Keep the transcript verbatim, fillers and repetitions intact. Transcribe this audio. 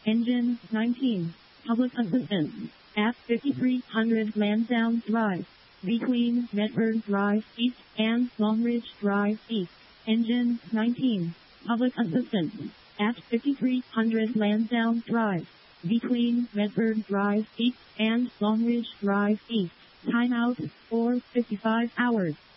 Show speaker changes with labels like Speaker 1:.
Speaker 1: Engine nineteen. Public assistance at fifty-three hundred Lansdowne Drive, between Medford Drive East and Longridge Drive East. Engine nineteen. Public assistance at fifty-three hundred Lansdowne Drive, between Medford Drive East and Longridge Drive East. Timeout for fifty-five hours.